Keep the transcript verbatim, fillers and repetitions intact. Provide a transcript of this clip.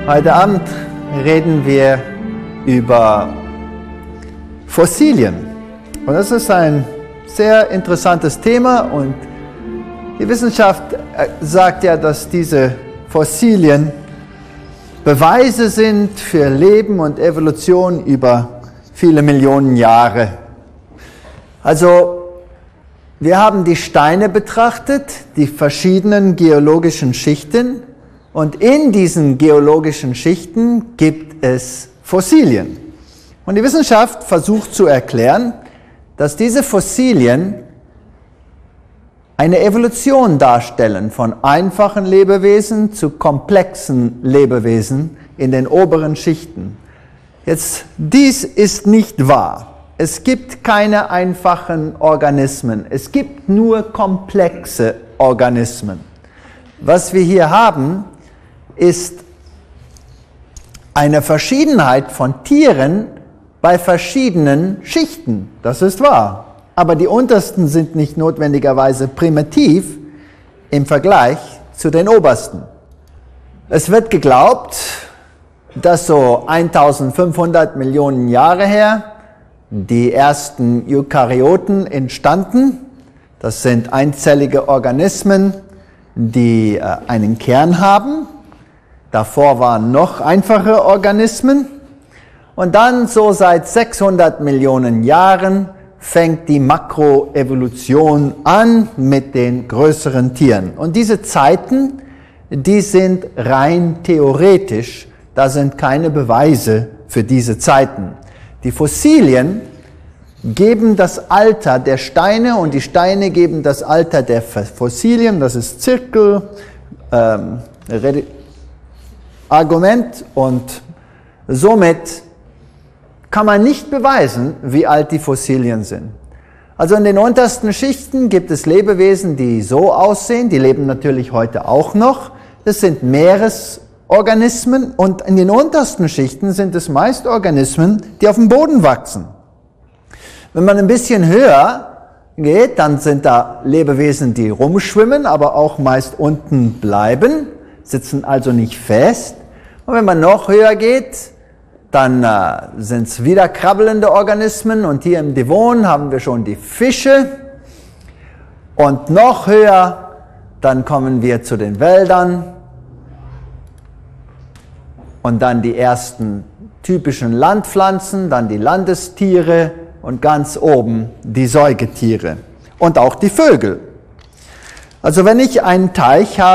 Heute Abend reden wir über Fossilien. Und das ist ein sehr interessantes Thema und die Wissenschaft sagt ja, dass diese Fossilien Beweise sind für Leben und Evolution über viele Millionen Jahre. Also wir haben die Steine betrachtet, die verschiedenen geologischen Schichten, und in diesen geologischen Schichten gibt es Fossilien. Und die Wissenschaft versucht zu erklären, dass diese Fossilien eine Evolution darstellen von einfachen Lebewesen zu komplexen Lebewesen in den oberen Schichten. Jetzt, dies ist nicht wahr. Es gibt keine einfachen Organismen. Es gibt nur komplexe Organismen. Was wir hier haben, ist eine Verschiedenheit von Tieren bei verschiedenen Schichten. Das ist wahr. Aber die untersten sind nicht notwendigerweise primitiv im Vergleich zu den obersten. Es wird geglaubt, dass so eintausendfünfhundert Millionen Jahre her die ersten Eukaryoten entstanden. Das sind einzellige Organismen, die äh, einen Kern haben. Davor waren noch einfache Organismen. Und dann so seit sechshundert Millionen Jahren fängt die Makroevolution an mit den größeren Tieren. Und diese Zeiten, die sind rein theoretisch, da sind keine Beweise für diese Zeiten. Die Fossilien geben das Alter der Steine und die Steine geben das Alter der Fossilien, das ist Zirkel, ähm, Argument, und somit kann man nicht beweisen, wie alt die Fossilien sind. Also in den untersten Schichten gibt es Lebewesen, die so aussehen, die leben natürlich heute auch noch. Das sind Meeresorganismen, und in den untersten Schichten sind es meist Organismen, die auf dem Boden wachsen. Wenn man ein bisschen höher geht, dann sind da Lebewesen, die rumschwimmen, aber auch meist unten bleiben, sitzen also nicht fest. Und wenn man noch höher geht, dann äh, sind es wieder krabbelnde Organismen, und hier im Devon haben wir schon die Fische. Und noch höher, dann kommen wir zu den Wäldern und dann die ersten typischen Landpflanzen, dann die Landestiere und ganz oben die Säugetiere und auch die Vögel. Also wenn ich einen Teich habe,